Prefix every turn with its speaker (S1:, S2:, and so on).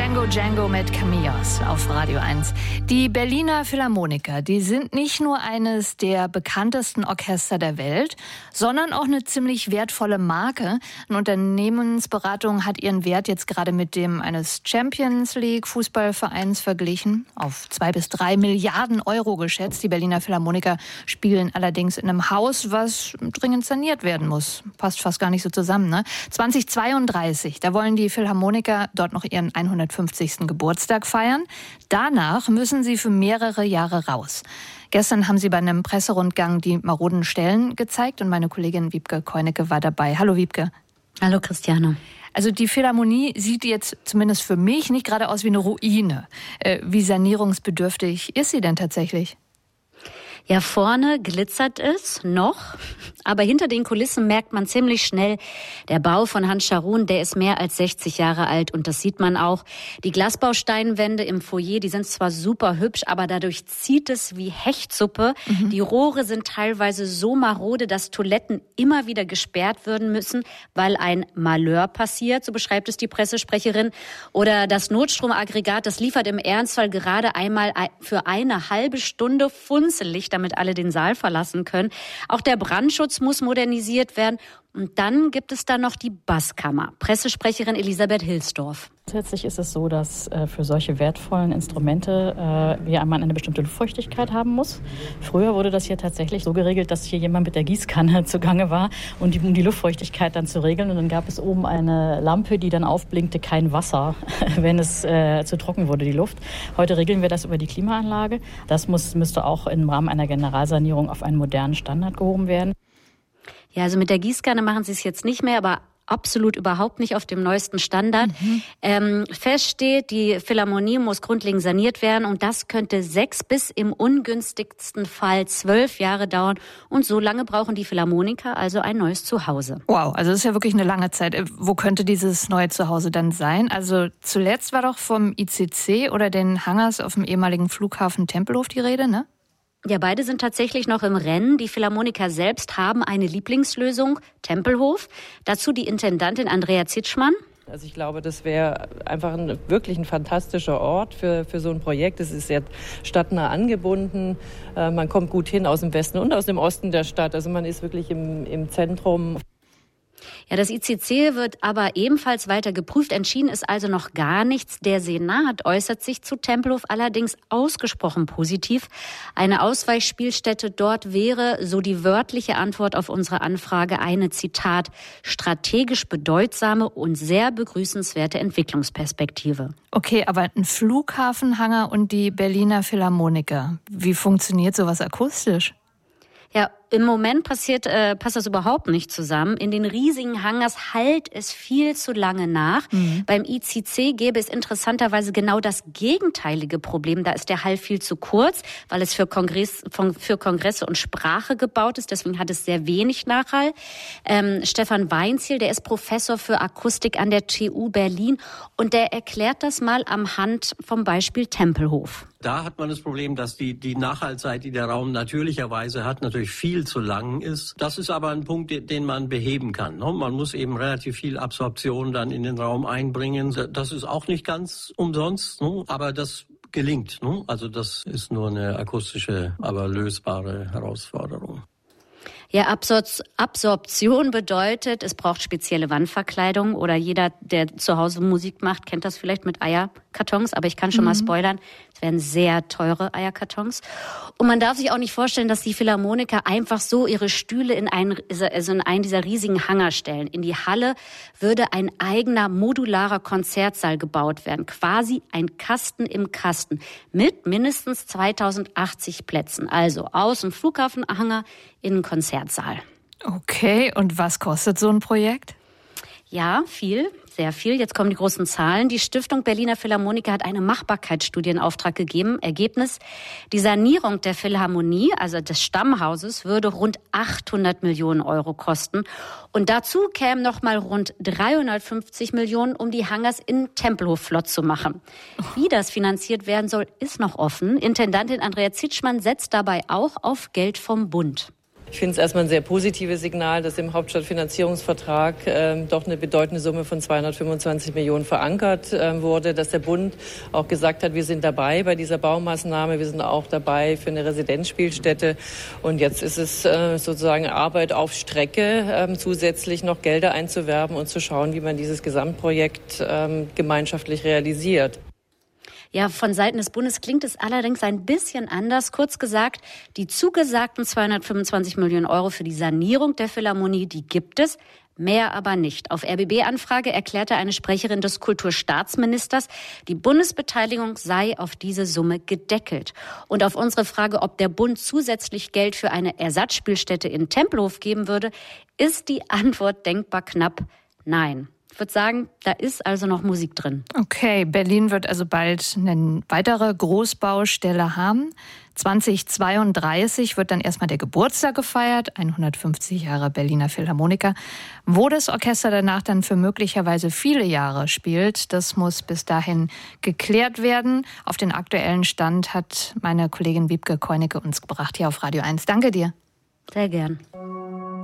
S1: Django Django mit Camillos auf Radio 1. Die Berliner Philharmoniker, die sind nicht nur eines der bekanntesten Orchester der Welt, sondern auch eine ziemlich wertvolle Marke. Eine Unternehmensberatung hat ihren Wert jetzt gerade mit dem eines Champions League Fußballvereins verglichen. Auf 2 bis 3 Milliarden Euro geschätzt. Die Berliner Philharmoniker spielen allerdings in einem Haus, was dringend saniert werden muss. Passt fast gar nicht so zusammen, ne? 2032, da wollen die Philharmoniker dort noch ihren 150. Geburtstag feiern. Danach müssen sie für mehrere Jahre raus. Gestern haben sie bei einem Presserundgang die maroden Stellen gezeigt und meine Kollegin Wiebke Keunecke war dabei. Hallo Wiebke.
S2: Hallo Christiane.
S1: Also die Philharmonie sieht jetzt zumindest für mich nicht gerade aus wie eine Ruine. Wie sanierungsbedürftig ist sie denn tatsächlich?
S2: Ja, vorne glitzert es noch, aber hinter den Kulissen merkt man ziemlich schnell, der Bau von Hans Scharoun, der ist mehr als 60 Jahre alt und das sieht man auch. Die Glasbausteinwände im Foyer, die sind zwar super hübsch, aber dadurch zieht es wie Hechtsuppe. Die Rohre sind teilweise so marode, dass Toiletten immer wieder gesperrt werden müssen, weil ein Malheur passiert, so beschreibt es die Pressesprecherin. Oder das Notstromaggregat, das liefert im Ernstfall gerade einmal für eine halbe Stunde Funzellicht, damit alle den Saal verlassen können. Auch der Brandschutz muss modernisiert werden. Und dann gibt es da noch die Basskammer. Pressesprecherin Elisabeth Hilsdorf.
S3: Grundsätzlich ist es so, dass für solche wertvollen Instrumente man eine bestimmte Luftfeuchtigkeit haben muss. Früher wurde das hier tatsächlich so geregelt, dass hier jemand mit der Gießkanne zugange war, um die Luftfeuchtigkeit dann zu regeln. Und dann gab es oben eine Lampe, die dann aufblinkte, kein Wasser, wenn es zu trocken wurde, die Luft. Heute regeln wir das über die Klimaanlage. Das müsste auch im Rahmen einer Generalsanierung auf einen modernen Standard gehoben werden.
S2: Ja, also mit der Gießkanne machen sie es jetzt nicht mehr, aber absolut überhaupt nicht auf dem neuesten Standard. Fest steht, die Philharmonie muss grundlegend saniert werden und das könnte 6 bis im ungünstigsten Fall 12 Jahre dauern. Und so lange brauchen die Philharmoniker also ein neues Zuhause.
S1: Wow, also das ist ja wirklich eine lange Zeit. Wo könnte dieses neue Zuhause dann sein? Also zuletzt war doch vom ICC oder den Hangars auf dem ehemaligen Flughafen Tempelhof die Rede, ne?
S2: Ja, beide sind tatsächlich noch im Rennen. Die Philharmoniker selbst haben eine Lieblingslösung, Tempelhof. Dazu die Intendantin Andrea Zitschmann.
S4: Also ich glaube, das wäre einfach wirklich ein fantastischer Ort für so ein Projekt. Es ist sehr stadtnah angebunden. Man kommt gut hin aus dem Westen und aus dem Osten der Stadt. Also man ist wirklich im Zentrum.
S2: Ja, das ICC wird aber ebenfalls weiter geprüft. Entschieden ist also noch gar nichts. Der Senat äußert sich zu Tempelhof allerdings ausgesprochen positiv. Eine Ausweichspielstätte dort wäre, so die wörtliche Antwort auf unsere Anfrage, eine, Zitat, strategisch bedeutsame und sehr begrüßenswerte Entwicklungsperspektive.
S1: Okay, aber ein Flughafenhangar und die Berliner Philharmoniker, wie funktioniert sowas akustisch?
S2: Ja, im Moment passt das überhaupt nicht zusammen. In den riesigen Hangars hallt es viel zu lange nach. Beim ICC gäbe es interessanterweise genau das gegenteilige Problem. Da ist der Hall viel zu kurz, weil es für Kongresse und Sprache gebaut ist. Deswegen hat es sehr wenig Nachhall. Stefan Weinziel, der ist Professor für Akustik an der TU Berlin und der erklärt das mal am Hand vom Beispiel Tempelhof.
S5: Da hat man das Problem, dass die Nachhaltzeit, die der Raum natürlicherweise hat, natürlich viel zu lang ist. Das ist aber ein Punkt, den man beheben kann. Man muss eben relativ viel Absorption dann in den Raum einbringen. Das ist auch nicht ganz umsonst, aber das gelingt. Also das ist nur eine akustische, aber lösbare Herausforderung.
S2: Ja, Absorption bedeutet, es braucht spezielle Wandverkleidung oder jeder, der zu Hause Musik macht, kennt das vielleicht mit Eierkartons, aber ich kann schon mal spoilern, es werden sehr teure Eierkartons. Und man darf sich auch nicht vorstellen, dass die Philharmoniker einfach so ihre Stühle in einen dieser riesigen Hangar stellen. In die Halle würde ein eigener modularer Konzertsaal gebaut werden, quasi ein Kasten im Kasten mit mindestens 2080 Plätzen. Also aus dem Flughafenhangar in den Konzertsaal.
S1: Okay, und was kostet so ein Projekt?
S2: Ja, viel, sehr viel. Jetzt kommen die großen Zahlen. Die Stiftung Berliner Philharmoniker hat eine Machbarkeitsstudie in Auftrag gegeben. Ergebnis, die Sanierung der Philharmonie, also des Stammhauses, würde rund 800 Millionen Euro kosten. Und dazu kämen noch mal rund 350 Millionen, um die Hangars in Tempelhof flott zu machen. Wie das finanziert werden soll, ist noch offen. Intendantin Andrea Zitschmann setzt dabei auch auf Geld vom Bund.
S4: Ich finde es erstmal ein sehr positives Signal, dass im Hauptstadtfinanzierungsvertrag doch eine bedeutende Summe von 225 Millionen verankert wurde, dass der Bund auch gesagt hat, wir sind dabei bei dieser Baumaßnahme, wir sind auch dabei für eine Residenzspielstätte. Und jetzt ist es sozusagen Arbeit auf Strecke, zusätzlich noch Gelder einzuwerben und zu schauen, wie man dieses Gesamtprojekt gemeinschaftlich realisiert.
S2: Ja, von Seiten des Bundes klingt es allerdings ein bisschen anders. Kurz gesagt, die zugesagten 225 Millionen Euro für die Sanierung der Philharmonie, die gibt es, mehr aber nicht. Auf RBB-Anfrage erklärte eine Sprecherin des Kulturstaatsministers, die Bundesbeteiligung sei auf diese Summe gedeckelt. Und auf unsere Frage, ob der Bund zusätzlich Geld für eine Ersatzspielstätte in Tempelhof geben würde, ist die Antwort denkbar knapp nein. Ich würde sagen, da ist also noch Musik drin.
S1: Okay, Berlin wird also bald eine weitere Großbaustelle haben. 2032 wird dann erstmal der Geburtstag gefeiert, 150 Jahre Berliner Philharmoniker. Wo das Orchester danach dann für möglicherweise viele Jahre spielt, das muss bis dahin geklärt werden. Auf den aktuellen Stand hat meine Kollegin Wiebke Koinecke uns gebracht hier auf Radio 1. Danke dir.
S2: Sehr gern.